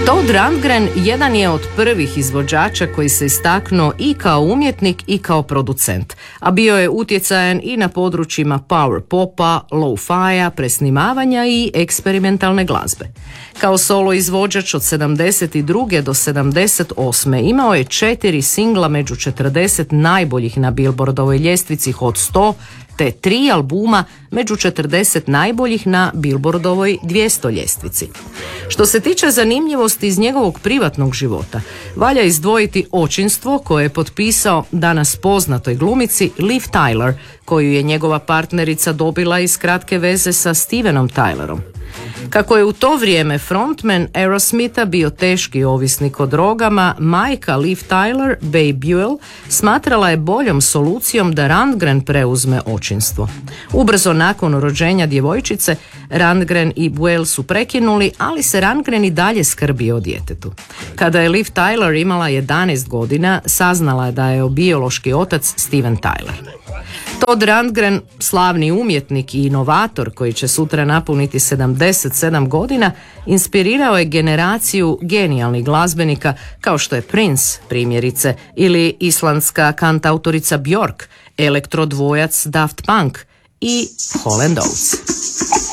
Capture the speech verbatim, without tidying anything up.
Todd Rundgren jedan je od prvih izvođača koji se istaknuo i kao umjetnik i kao producent, a bio je utjecajan i na područjima power popa, lo-fija, presnimavanja i eksperimentalne glazbe. Kao solo izvođač od sedamdeset druge do sedamdeset osme imao je četiri singla među četrdeset najboljih na Billboardovoj ljestvici Hot sto, te tri albuma među četrdeset najboljih na Billboardovoj dvjesto ljestvici. Što se tiče zanimljivosti iz njegovog privatnog života, valja izdvojiti očinstvo koje je potpisao danas poznatoj glumici Liv Tyler, koju je njegova partnerica dobila iz kratke veze sa Stevenom Tylerom. Kako je u to vrijeme frontman Aerosmitha bio teški ovisnik o drogama, majka Liv Tyler, Babe Buell, smatrala je boljom solucijom da Rundgren preuzme očinstvo. Ubrzo nakon rođenja djevojčice, Rundgren i Buell su prekinuli, ali se Rundgren i dalje skrbio o djetetu. Kada je Liv Tyler imala jedanaest godina, saznala je da je biološki otac Steven Tyler. Todd Rundgren, slavni umjetnik i inovator koji će sutra napuniti sedamdeset sedam godina, inspirirao je generaciju genijalnih glazbenika kao što je Prince, primjerice, ili islandska kantautorica Björk, elektrodvojac Daft Punk i Hall and Oates.